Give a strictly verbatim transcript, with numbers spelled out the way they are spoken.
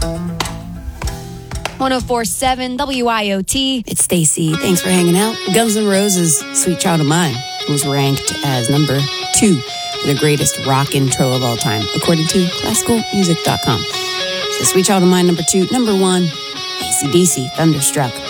one oh four point seven W I O T. It's Stacy. Thanks for hanging out. Guns N' Roses' Sweet Child of Mine was ranked as number two for the greatest rock intro of all time, according to classical music dot com. So Sweet Child of Mine, number two. Number one, A C D C, Thunderstruck.